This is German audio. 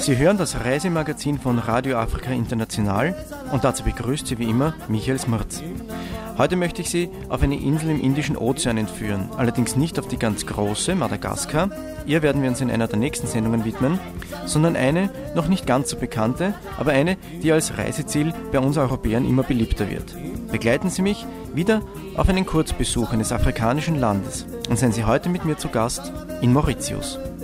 Sie hören das Reisemagazin von Radio Afrika International und dazu begrüßt Sie wie immer Michael Smirz. Heute möchte ich Sie auf eine Insel im Indischen Ozean entführen, allerdings nicht auf die ganz große, Madagaskar, ihr werden wir uns in einer der nächsten Sendungen widmen, sondern eine noch nicht ganz so bekannte, aber eine, die als Reiseziel bei uns Europäern immer beliebter wird. Begleiten Sie mich wieder auf einen Kurzbesuch eines afrikanischen Landes und seien Sie heute mit mir zu Gast in Mauritius.